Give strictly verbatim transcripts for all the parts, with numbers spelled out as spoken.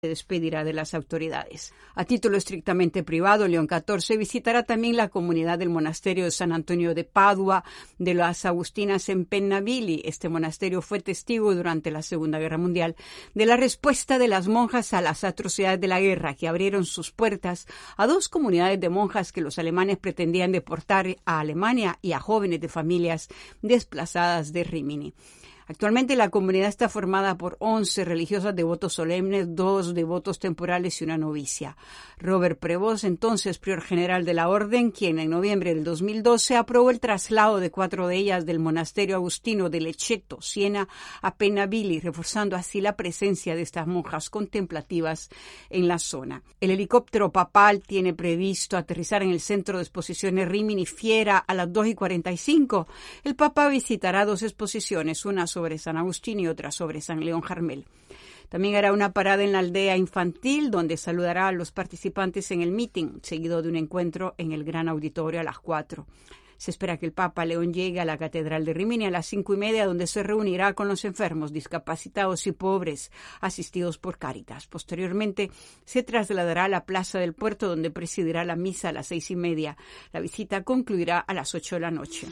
se despedirá de las autoridades. A título estrictamente privado, León catorce visitará también la comunidad del monasterio de San Antonio de Padua de las Agustinas en Pennavili. Este monasterio fue testigo durante la Segunda Guerra Mundial de la respuesta de las monjas a las atrocidades de la guerra, que abrieron sus puertas a dos comunidades de monjas que los alemanes pretendían deportar a Alemania y a jóvenes de familias desplazadas de Rímini. Actualmente la comunidad está formada por once religiosas devotos solemnes, dos devotos temporales y una novicia. Robert Prevost, entonces prior general de la orden, quien en noviembre del dos mil doce aprobó el traslado de cuatro de ellas del monasterio agustino de Lecceto, Siena, a Pennavili, reforzando así la presencia de estas monjas contemplativas en la zona. El helicóptero papal tiene previsto aterrizar en el centro de exposiciones Rímini Fiera a las dos y cuarenta y cinco. El Papa visitará dos exposiciones, una sobre sobre San Agustín y otra sobre San León Jarmel. También hará una parada en la aldea infantil, donde saludará a los participantes en el meeting, seguido de un encuentro en el gran auditorio a las cuatro. Se espera que el Papa León llegue a la Catedral de Rímini a las cinco y media, donde se reunirá con los enfermos, discapacitados y pobres, asistidos por Cáritas. Posteriormente, se trasladará a la Plaza del Puerto, donde presidirá la misa a las seis y media. La visita concluirá a las ocho de la noche.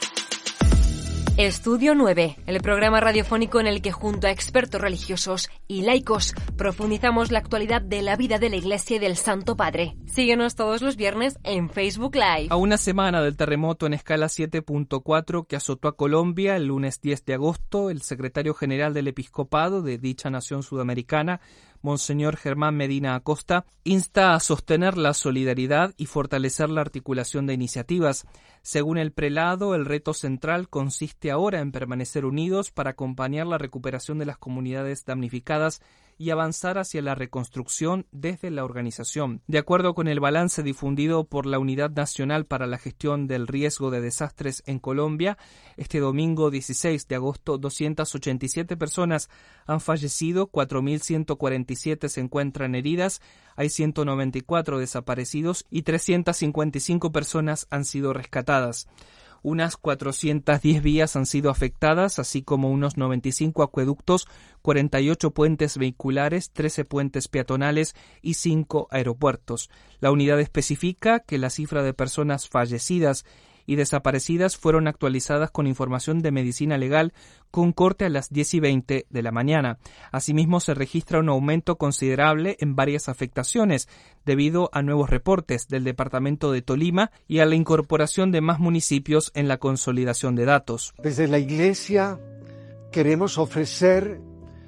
Estudio nueve, el programa radiofónico en el que junto a expertos religiosos y laicos profundizamos la actualidad de la vida de la Iglesia y del Santo Padre. Síguenos todos los viernes en Facebook Live. A una semana del terremoto en escala siete punto cuatro que azotó a Colombia el lunes diez de agosto, el secretario general del episcopado de dicha nación sudamericana, Monseñor Germán Medina Acosta, insta a sostener la solidaridad y fortalecer la articulación de iniciativas. Según el prelado, el reto central consiste ahora en permanecer unidos para acompañar la recuperación de las comunidades damnificadas y avanzar hacia la reconstrucción desde la organización. De acuerdo con el balance difundido por la Unidad Nacional para la Gestión del Riesgo de Desastres en Colombia, este domingo dieciséis de agosto, doscientas ochenta y siete personas han fallecido, cuatro mil ciento cuarenta y siete se encuentran heridas, hay ciento noventa y cuatro desaparecidos y trescientas cincuenta y cinco personas han sido rescatadas. Unas cuatrocientas diez vías han sido afectadas, así como unos noventa y cinco acueductos, cuarenta y ocho puentes vehiculares, trece puentes peatonales y cinco aeropuertos. La unidad especifica que la cifra de personas fallecidas y desaparecidas fueron actualizadas con información de medicina legal con corte a las diez y veinte de la mañana. Asimismo, se registra un aumento considerable en varias afectaciones debido a nuevos reportes del departamento de Tolima y a la incorporación de más municipios en la consolidación de datos. Desde la Iglesia queremos ofrecer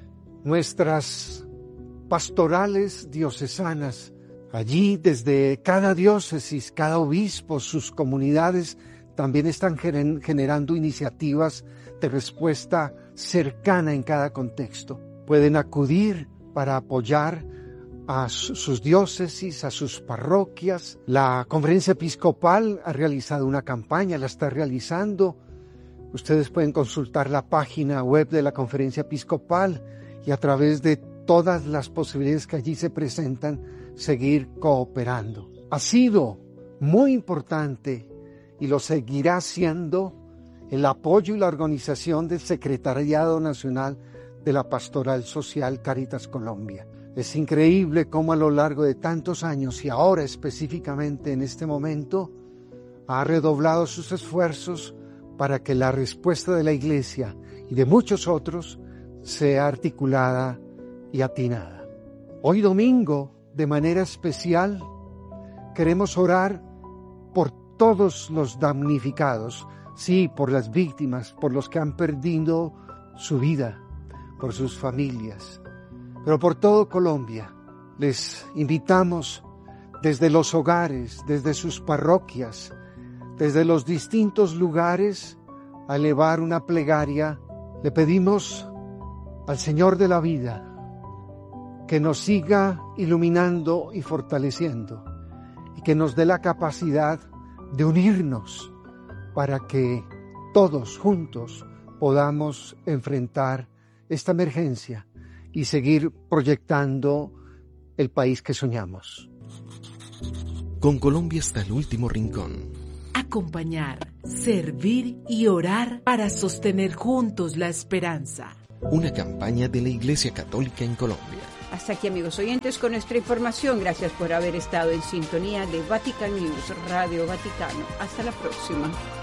nuestras pastorales diocesanas. Allí, desde cada diócesis, cada obispo, sus comunidades también están generando iniciativas de respuesta cercana en cada contexto. Pueden acudir para apoyar a sus diócesis, a sus parroquias. La Conferencia Episcopal ha realizado una campaña, la está realizando. Ustedes pueden consultar la página web de la Conferencia Episcopal y a través de todas las posibilidades que allí se presentan, seguir cooperando. Ha sido muy importante y lo seguirá siendo el apoyo y la organización del Secretariado Nacional de la Pastoral Social Cáritas Colombia. Es increíble cómo a lo largo de tantos años y ahora específicamente en este momento ha redoblado sus esfuerzos para que la respuesta de la Iglesia y de muchos otros sea articulada y atinada. Hoy domingo, de manera especial, queremos orar por todos los damnificados, sí, por las víctimas, por los que han perdido su vida, por sus familias, pero por todo Colombia. Les invitamos desde los hogares, desde sus parroquias, desde los distintos lugares, a elevar una plegaria. Le pedimos al Señor de la vida que nos siga iluminando y fortaleciendo y que nos dé la capacidad de unirnos para que todos juntos podamos enfrentar esta emergencia y seguir proyectando el país que soñamos. Con Colombia hasta el último rincón. Acompañar, servir y orar para sostener juntos la esperanza. Una campaña de la Iglesia Católica en Colombia. Hasta aquí, amigos oyentes, con nuestra información. Gracias por haber estado en sintonía de Vatican News, Radio Vaticano. Hasta la próxima.